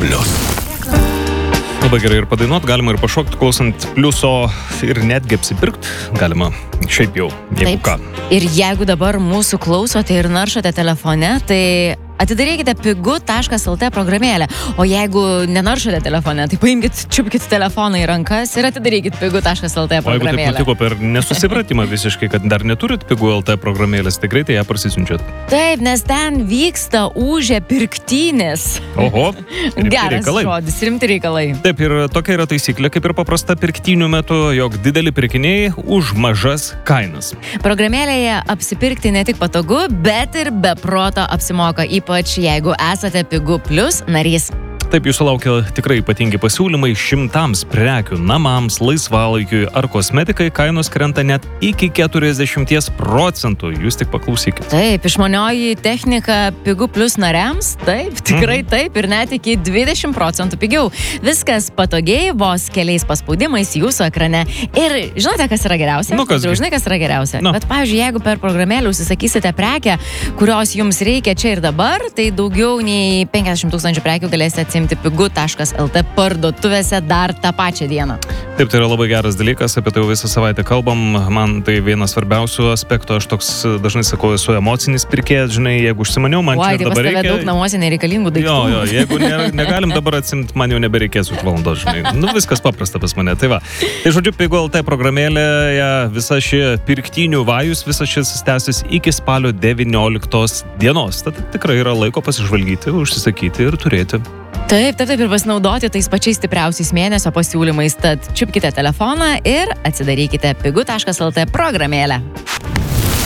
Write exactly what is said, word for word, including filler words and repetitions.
Plius. Labai gerai ir padainuot, galima ir pašokti, klausant pliuso ir netgi apsipirkti galima šiaip jau, jeigu Taip. ką. Ir jeigu dabar mūsų klausote ir naršote telefone, tai atidarykite pigu taškas lt programėlę. O jeigu nenaršote telefone, tai paimkit, čiupkit telefoną į rankas ir atidarykit pigu taškas lt O jeigu taip programėlę. nutiko per nesusipratimą visiškai, kad dar neturit pigų L T programėlės, tai greitai ją parsisiunčiat. Taip, nes ten vyksta ūžė pirktynės. Oho, rimti Geras reikalai. žodis, rimti reikalai. Taip, ir tokia yra taisyklė, kaip ir paprasta pirktynių metu, jog dideli pirkiniai už mažas kainas. Programėlėje apsipirkti ne tik patogu, bet ir be proto apsimoka, ypač jeigu esate Pigu Plus narys. Taip, jūsų laukia tikrai ypatingi pasiūlymai šimtams prekių, namams, laisvalaikiui ar kosmetikai, kainos krenta net iki keturiasdešimt procentų. Jūs tik paklausykit. Taip, išmanioji technika Pigu Plus nariams, taip, tikrai Mhm. taip, ir net iki dvidešimt procentų pigiau. Viskas patogiai, vos keliais paspaudimais jūsų ekrane. Ir žinote, kas yra geriausia? Nu, kas gi? Jau žinai, kas yra geriausia? Nu. Bet, pavyzdžiui, jeigu per programėlę užsisakysite prekę, kurios jums reikia čia ir dabar, tai daugiau nei penkiasdešimt tūkstančių prekių galėsite atsimti pigu taškas lt parduotuvėse dar tą pačią dieną. Taip, tai yra labai geras dalykas, apie tai jau visą savaitę kalbam. Man tai vienas svarbiausių aspektų, aš toks dažnai sakau, esu emocinis pirkėjas, žinai, jeigu užsimaniau, man Oi, čia ir tai pas dabar tave reikia. daug namuose nereikalingų daiktų. Jo, jo, jeigu ne, negalim dabar atsimti, man jau nebereikės už valandos, žinai. Nu, viskas paprasta pas mane, tai va. Tai žodžiu, Pigu L T programėlėje visa ši pirktynių vajus, visas šis tęsis iki spalio devynioliktos dienos. Tad tikrai yra laiko pasižvalgyti, užsisakyti ir turėti. Taip, taip, taip ir pasinaudoti tais pačiais stipriausiais mėnesio pasiūlymais, tad čiupkite telefoną ir atsidarykite pigu taškas lt programėlę.